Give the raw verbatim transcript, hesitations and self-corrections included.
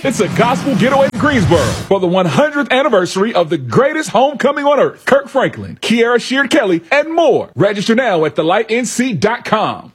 It's a gospel getaway in Greensboro for the one hundredth anniversary of the greatest homecoming on earth. Kirk Franklin, Kiara Sheard Kelly, and more. Register now at the light n c dot com.